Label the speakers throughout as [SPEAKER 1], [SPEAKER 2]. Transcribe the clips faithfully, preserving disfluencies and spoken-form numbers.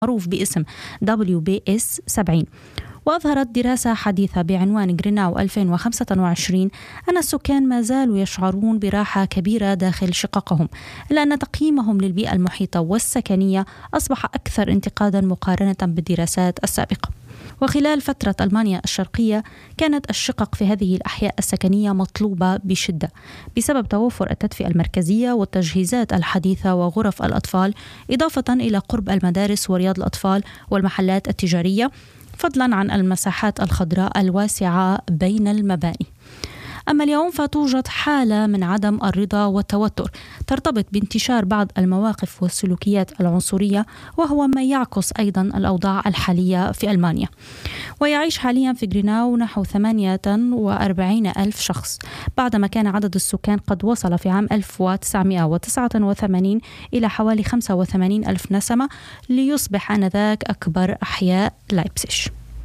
[SPEAKER 1] معروف باسم دبليو بي إس سبعين. وأظهرت دراسة حديثة بعنوان غريناو ألفين وخمسة وعشرين أن السكان ما زالوا يشعرون براحة كبيرة داخل شققهم، إلا أن تقييمهم للبيئة المحيطة والسكنية أصبح أكثر انتقادا مقارنة بالدراسات السابقة. وخلال فترة ألمانيا الشرقية كانت الشقق في هذه الأحياء السكنية مطلوبة بشدة بسبب توفر التدفئة المركزية والتجهيزات الحديثة وغرف الأطفال، إضافة إلى قرب المدارس ورياض الأطفال والمحلات التجارية، فضلا عن المساحات الخضراء الواسعة بين المباني. أما اليوم فتوجد حالة من عدم الرضا والتوتر ترتبط بانتشار بعض المواقف والسلوكيات العنصرية، وهو ما يعكس أيضا الأوضاع الحالية في ألمانيا. ويعيش حاليا في غريناو نحو ثمانية وأربعين ألف شخص، بعدما كان عدد السكان قد وصل في عام ألف وتسعمائة وتسعة وثمانين إلى حوالي خمسة وثمانين ألف نسمة، ليصبح آنذاك أكبر أحياء لايبزيج.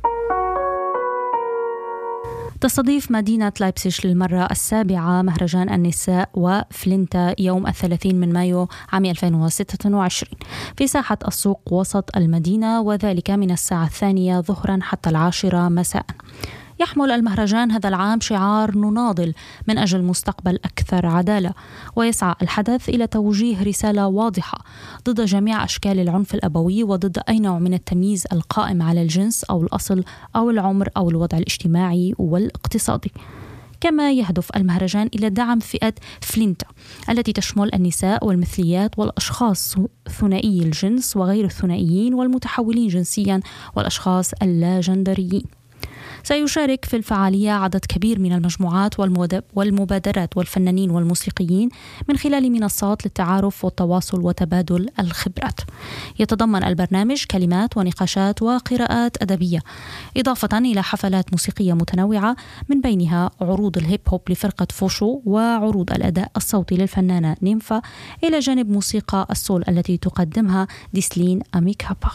[SPEAKER 1] تستضيف مدينة لايبزيج للمرة السابعة مهرجان النساء وفلينتا يوم الثلاثين من مايو عام ألفين وستة وعشرين في ساحة السوق وسط المدينة، وذلك من الساعة الثانية ظهرا حتى العاشرة مساء. يحمل المهرجان هذا العام شعار نناضل من أجل مستقبل أكثر عدالة، ويسعى الحدث إلى توجيه رسالة واضحة ضد جميع أشكال العنف الأبوي وضد أي نوع من التمييز القائم على الجنس أو الأصل أو العمر أو الوضع الاجتماعي والاقتصادي. كما يهدف المهرجان إلى دعم فئة فلينتا التي تشمل النساء والمثليات والأشخاص ثنائي الجنس وغير الثنائيين والمتحولين جنسيا والأشخاص اللاجندريين. سيشارك في الفعالية عدد كبير من المجموعات والمبادرات والفنانين والموسيقيين من خلال منصات للتعارف والتواصل وتبادل الخبرات. يتضمن البرنامج كلمات ونقاشات وقراءات أدبية، إضافة إلى حفلات موسيقية متنوعة من بينها عروض الهيب هوب لفرقة فوشو وعروض الأداء الصوتي للفنانة نيمفا، إلى جانب موسيقى السول التي تقدمها ديسلين أميكابا.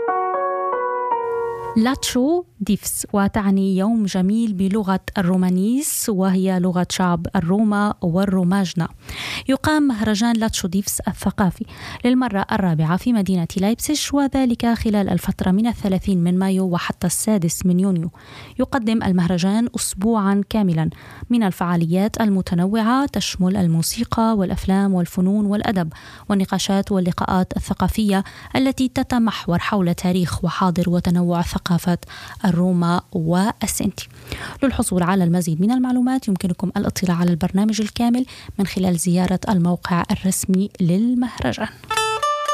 [SPEAKER 1] لاتشو ديفس، وتعني يوم جميل بلغة الرومانيس وهي لغة شعب الروما والروماجنا. يقام مهرجان لاتشو ديفس الثقافي للمرة الرابعة في مدينة لايبزيج، وذلك خلال الفترة من الثلاثين من مايو وحتى السادس من يونيو. يقدم المهرجان أسبوعا كاملا من الفعاليات المتنوعة تشمل الموسيقى والأفلام والفنون والأدب والنقاشات واللقاءات الثقافية التي تتمحور حول تاريخ وحاضر وتنوع ثقافة الروما والسنتي. للحصول على المزيد من المعلومات يمكنكم الاطلاع على البرنامج الكامل من خلال زيارة الموقع الرسمي للمهرجان.